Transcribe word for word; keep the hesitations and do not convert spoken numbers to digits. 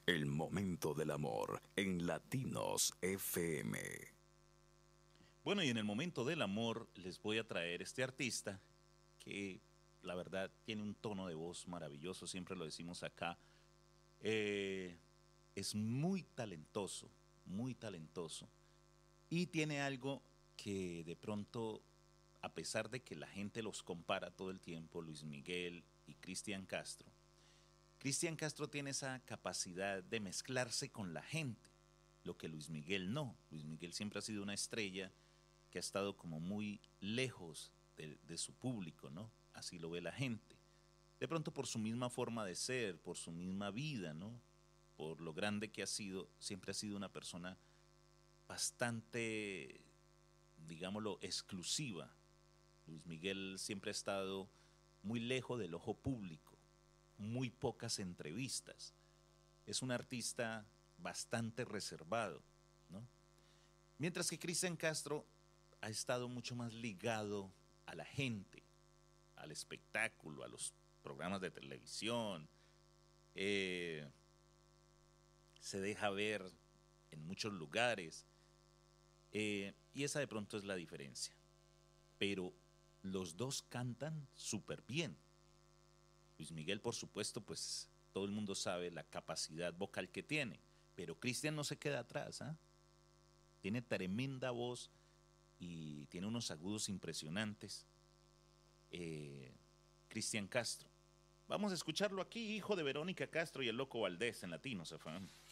El momento del amor en Latinos F M. Bueno, y en el momento del amor les voy a traer este artista que la verdad tiene un tono de voz maravilloso, siempre lo decimos acá. Eh, es muy talentoso, muy talentoso. Y tiene algo que de pronto, a pesar de que la gente los compara todo el tiempo, Luis Miguel y Cristian Castro, Cristian Castro tiene esa capacidad de mezclarse con la gente, lo que Luis Miguel no. Luis Miguel siempre ha sido una estrella que ha estado como muy lejos de, de su público, ¿no? Así lo ve la gente. De pronto por su misma forma de ser, por su misma vida, ¿no? Por lo grande que ha sido, siempre ha sido una persona bastante, digámoslo, exclusiva. Luis Miguel siempre ha estado muy lejos del ojo público, muy pocas entrevistas. Es un artista bastante reservado, ¿no? Mientras que Cristian Castro ha estado mucho más ligado a la gente, al espectáculo, a los programas de televisión. Eh, se deja ver en muchos lugares. Eh, y esa de pronto es la diferencia. Pero los dos cantan súper bien. Luis Miguel, por supuesto, pues todo el mundo sabe la capacidad vocal que tiene. Pero Cristian no se queda atrás, ¿ah? ¿eh? Tiene tremenda voz y tiene unos agudos impresionantes. Eh, Cristian Castro. Vamos a escucharlo aquí, hijo de Verónica Castro y el Loco Valdés en Latinos F M.